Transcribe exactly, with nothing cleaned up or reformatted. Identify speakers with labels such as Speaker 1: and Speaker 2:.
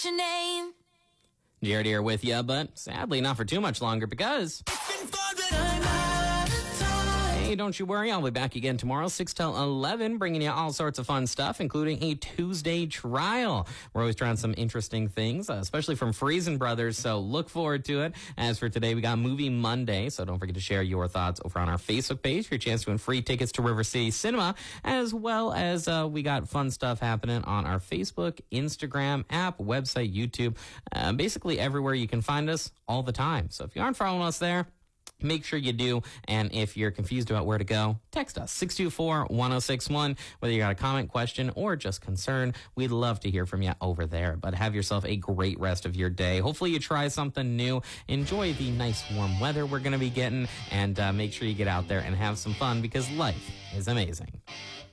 Speaker 1: Your name.
Speaker 2: Jared here with you, but sadly not for too much longer because... Hey, don't you worry. I'll be back again tomorrow, six till eleven, bringing you all sorts of fun stuff, including a Tuesday trial. We're always trying some interesting things, uh, especially from Friesen Brothers, so look forward to it. As for today, we got Movie Monday, so don't forget to share your thoughts over on our Facebook page for your chance to win free tickets to River City Cinema, as well as uh, we got fun stuff happening on our Facebook, Instagram, app, website, YouTube, uh, basically everywhere you can find us all the time. So if you aren't following us there, make sure you do, and if you're confused about where to go, text us, six two four, one oh six one. Whether you got a comment, question, or just concern, we'd love to hear from you over there. But have yourself a great rest of your day. Hopefully you try something new. Enjoy the nice warm weather we're going to be getting, and uh, make sure you get out there and have some fun because life is amazing.